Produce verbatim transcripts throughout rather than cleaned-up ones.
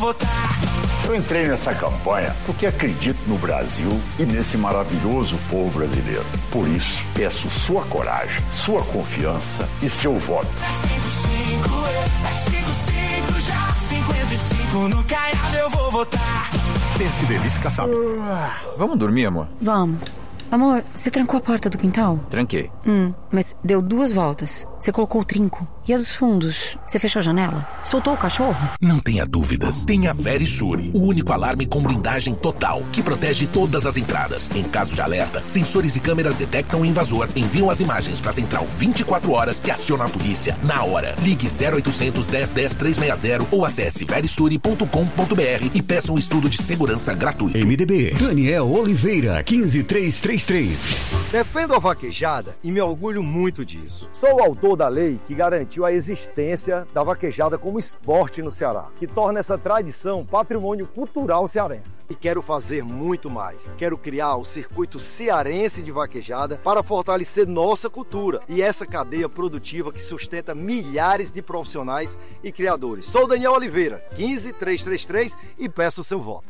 votar. Eu entrei nessa campanha porque acredito no Brasil e nesse maravilhoso povo brasileiro. Por isso, peço sua coragem, sua confiança e seu voto. É cinco cinco, é cinco cinco, já cinquenta e cinco no Caiado eu vou votar. Pense delícia, Kassab. Vamos dormir, amor? Vamos. Amor, você trancou a porta do quintal? Tranquei. Hum, mas deu duas voltas. Você colocou o trinco. E a dos fundos? Você fechou a janela? Soltou o cachorro? Não tenha dúvidas. Tenha a Verisure, o único alarme com blindagem total, que protege todas as entradas. Em caso de alerta, sensores e câmeras detectam o invasor, enviam as imagens para a central vinte e quatro horas e aciona a polícia na hora. Ligue zero oitocentos, dez, dez, trezentos e sessenta ou acesse verisure ponto com ponto b r e peça um estudo de segurança gratuito. M D B, Daniel Oliveira, quinze três três três. Defendo a vaquejada e me orgulho muito disso. Sou o autor da lei que garantiu a existência da vaquejada como esporte no Ceará, que torna essa tradição patrimônio cultural cearense. E quero fazer muito mais. Quero criar o circuito cearense de vaquejada para fortalecer nossa cultura e essa cadeia produtiva que sustenta milhares de profissionais e criadores. Sou Daniel Oliveira, quinze três três três e peço o seu voto.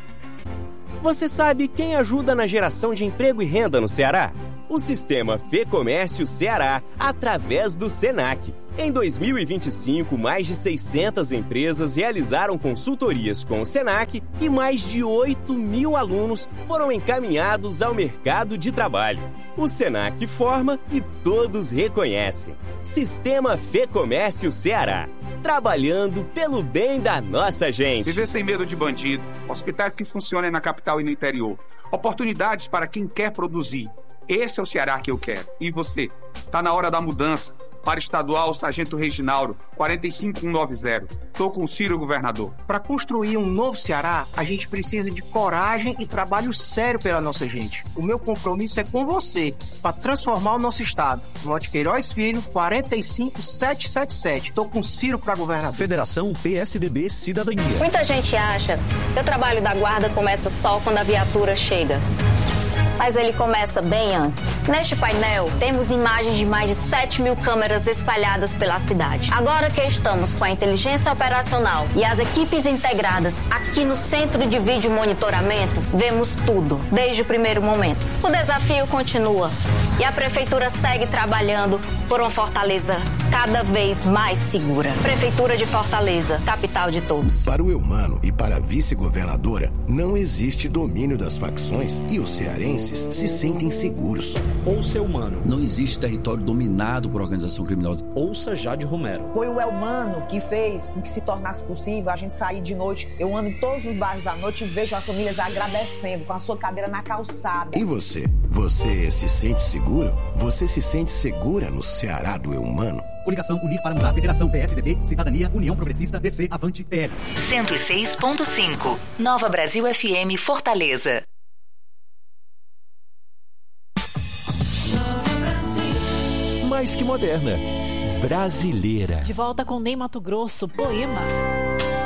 Você sabe quem ajuda na geração de emprego e renda no Ceará? O Sistema Fê Comércio Ceará, através do Senac. Em dois mil e vinte e cinco, mais de seiscentas empresas realizaram consultorias com o Senac e mais de oito mil alunos foram encaminhados ao mercado de trabalho. O Senac forma e todos reconhecem. Sistema Fê Comércio Ceará. Trabalhando pelo bem da nossa gente. Viver sem medo de bandido. Hospitais que funcionem na capital e no interior. Oportunidades para quem quer produzir. Esse é o Ceará que eu quero. E você? Tá na hora da mudança. Para estadual, Sargento Reginaldo, quatro cinco um nove zero. Tô com o Ciro, governador. Para construir um novo Ceará, a gente precisa de coragem e trabalho sério pela nossa gente. O meu compromisso é com você, para transformar o nosso estado. Vote Queiroz Filho, quatro cinco sete sete sete. Tô com o Ciro para governador. Federação P S D B Cidadania. Muita gente acha que o trabalho da guarda começa só quando a viatura chega. Mas ele começa bem antes. Neste painel, temos imagens de mais de sete mil câmeras espalhadas pela cidade. Agora que estamos com a inteligência operacional e as equipes integradas aqui no Centro de Vídeo Monitoramento, vemos tudo, desde o primeiro momento. O desafio continua e a Prefeitura segue trabalhando por uma Fortaleza cada vez mais segura. Prefeitura de Fortaleza, capital de todos. Para o Eumano e para a vice-governadora, não existe domínio das facções e os cearenses se sentem seguros. Ouça Eumano. Não existe território dominado por organização criminosa. Ouça Jade Romero. Foi o Eumano que fez com que se tornasse possível a gente sair de noite. Eu ando em todos os bairros à noite e vejo as famílias agradecendo com a sua cadeira na calçada. E você? Você se sente seguro? Você se sente segura no Ceará do Eumano? Coligação Unir para Mudar, Federação P S D B, Cidadania, União Progressista, D C, Avante, P L. cento e seis ponto cinco. Nova Brasil F M, Fortaleza. Mais que moderna, brasileira. De volta com Ney Mato Grosso, Poema.